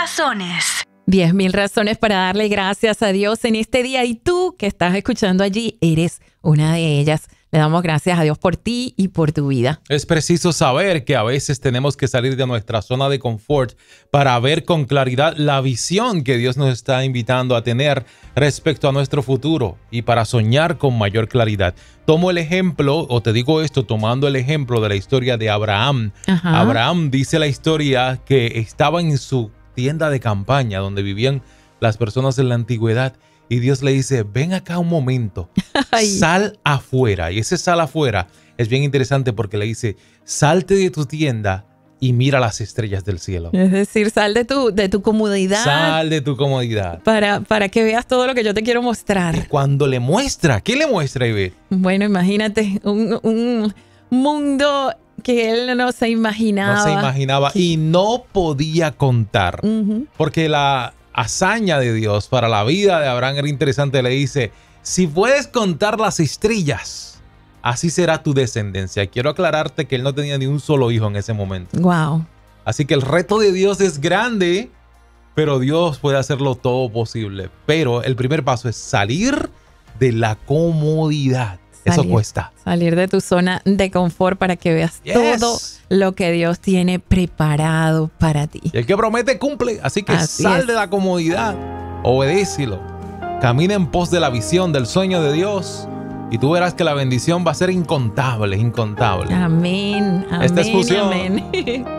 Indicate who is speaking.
Speaker 1: razones.
Speaker 2: 10,000 razones para darle gracias a Dios en este día. Y tú que estás escuchando allí, eres una de ellas. Le damos gracias a Dios por ti y por tu vida.
Speaker 3: Es preciso saber que a veces tenemos que salir de nuestra zona de confort para ver con claridad la visión que Dios nos está invitando a tener respecto a nuestro futuro y para soñar con mayor claridad. Tomo el ejemplo, o te digo esto tomando el ejemplo de la historia de Abraham.
Speaker 2: Ajá.
Speaker 3: Abraham dice la historia que estaba en su tienda de campaña donde vivían las personas en la antigüedad. Y Dios le dice, ven acá un momento, sal afuera. Y ese sal afuera es bien interesante porque le dice, salte de tu tienda y mira las estrellas del cielo.
Speaker 2: Es decir, sal de tu comodidad.
Speaker 3: Sal de tu comodidad.
Speaker 2: Para que veas todo lo que yo te quiero mostrar.
Speaker 3: Y cuando le muestra, ¿qué le muestra, Ivette?
Speaker 2: Bueno, imagínate un mundo que él no se imaginaba.
Speaker 3: No se imaginaba y no podía contar. Porque la hazaña de Dios para la vida de Abraham era interesante. Le dice, si puedes contar las estrellas, así será tu descendencia. Quiero aclararte que él no tenía ni un solo hijo en ese momento.
Speaker 2: Wow.
Speaker 3: Así que el reto de Dios es grande, pero Dios puede hacerlo todo posible. Pero el primer paso es salir de la comodidad. Eso cuesta.
Speaker 2: Salir de tu zona de confort para que veas todo lo que Dios tiene preparado para ti.
Speaker 3: Y el que promete cumple. Así que sal de la comodidad. Obedécelo. Camina en pos de la visión, del sueño de Dios. Y tú verás que la bendición va a ser incontable, incontable.
Speaker 2: Amén.
Speaker 3: Esta es Fusión.
Speaker 2: Amén.